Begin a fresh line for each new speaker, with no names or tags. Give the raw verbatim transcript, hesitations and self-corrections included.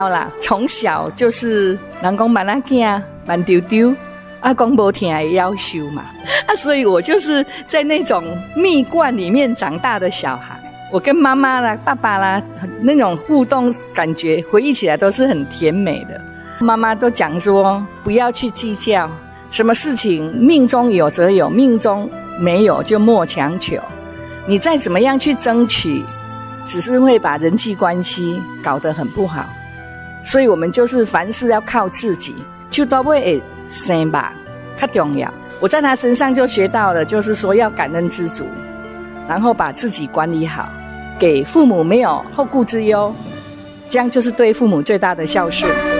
好啦，从小就是人讲慢仔囝慢丢丢，啊，讲无听的要求嘛，啊，所以我就是在那种蜜罐里面长大的小孩。我跟妈妈啦、爸爸啦那种互动，感觉回忆起来都是很甜美的。妈妈都讲说，不要去计较，什么事情命中有则有，命中没有就莫强求。你再怎么样去争取，只是会把人际关系搞得很不好。所以我们就是凡事要靠自己，就都会生吧，较重要。我在他身上就学到了，就是说要感恩知足，然后把自己管理好，给父母没有后顾之忧，这样就是对父母最大的孝顺。